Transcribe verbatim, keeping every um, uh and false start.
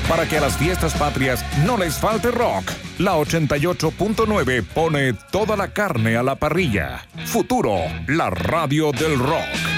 para que a las fiestas patrias no les falte rock. La ochenta y ocho punto nueve pone toda la carne a la parrilla. Futuro, la radio del rock.